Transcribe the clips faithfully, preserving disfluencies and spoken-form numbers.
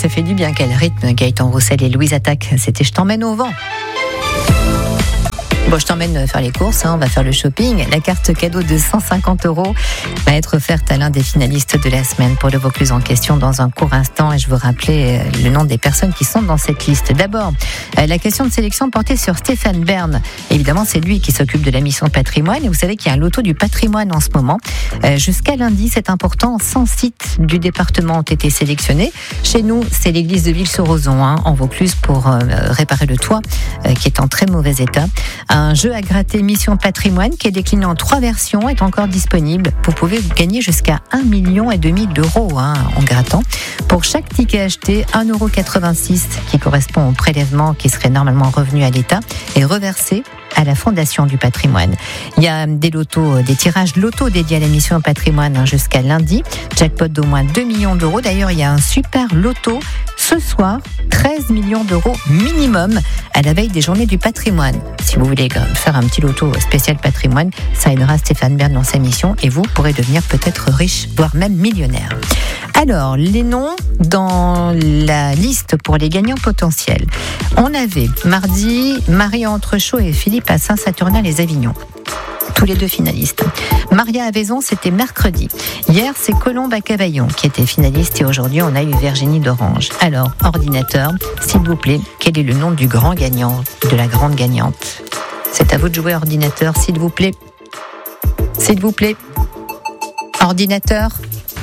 ça fait du bien. Quel rythme, Gaëtan Roussel et Louise Attaque. C'était Je t'emmène au vent. Bon, je t'emmène faire les courses, hein, on va faire le shopping. La carte cadeau de cent cinquante euros va être offerte à l'un des finalistes de la semaine pour le Vaucluse en question dans un court instant. Et je vous rappelais le nom des personnes qui sont dans cette liste. D'abord, la question de sélection portée sur Stéphane Bern. Évidemment, c'est lui qui s'occupe de la mission patrimoine. Et vous savez qu'il y a un loto du patrimoine en ce moment. Euh, jusqu'à lundi, c'est important, cent sites du département ont été sélectionnés. Chez nous, c'est l'église de Ville-sur-Ozon, hein, en Vaucluse, pour euh, réparer le toit euh, qui est en très mauvais état. Un jeu à gratter Mission Patrimoine qui est décliné en trois versions est encore disponible. Vous pouvez gagner jusqu'à un million et demi d'euros hein, en grattant. Pour chaque ticket acheté, un euro quatre-vingt-six qui correspond au prélèvement qui serait normalement revenu à l'État et reversé à la Fondation du patrimoine. Il y a des lotos, des tirages lotos dédiés à la mission patrimoine hein, jusqu'à lundi. Jackpot d'au moins deux millions d'euros. D'ailleurs, il y a un super loto ce soir, treize millions d'euros minimum à la veille des journées du patrimoine. Si vous voulez faire un petit loto spécial patrimoine, ça aidera Stéphane Bern dans sa mission et vous pourrez devenir peut-être riche, voire même millionnaire. Alors, les noms dans la liste pour les gagnants potentiels. On avait mardi Marie Entrechaux et Philippe à Saint-Saturnin-les-Avignon. Tous les deux finalistes. Maria à Vaison, c'était mercredi. Hier, c'est Colombe à Cavaillon qui était finaliste et aujourd'hui, on a eu Virginie d'Orange. Alors, ordinateur, s'il vous plaît, quel est le nom du grand gagnant, de la grande gagnante ? C'est à vous de jouer, ordinateur, s'il vous plaît. S'il vous plaît. Ordinateur.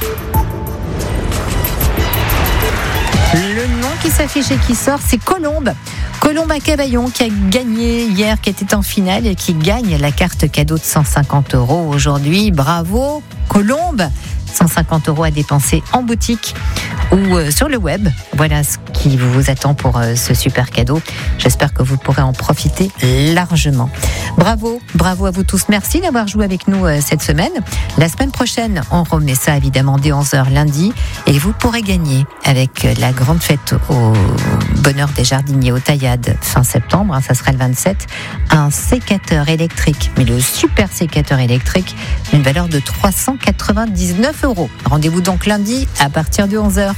Le nom qui s'affiche et qui sort, c'est Colombe. Colombe à Cavaillon qui a gagné hier, qui était en finale et qui gagne la carte cadeau de cent cinquante euros aujourd'hui. Bravo Colombe, cent cinquante euros à dépenser en boutique ou euh, sur le web. Voilà ce qui vous attend pour euh, ce super cadeau. J'espère que vous pourrez en profiter largement. Bravo, bravo à vous tous. Merci d'avoir joué avec nous euh, cette semaine. La semaine prochaine, on remet ça évidemment dès onze heures lundi et vous pourrez gagner avec la grande fête au Bonheur des Jardiniers au Taillade fin septembre, hein, ça sera le vingt-sept, un sécateur électrique, mais le super sécateur électrique, d'une valeur de trois cent quatre-vingt-dix-neuf euros. Rendez-vous donc lundi à partir de onze heures.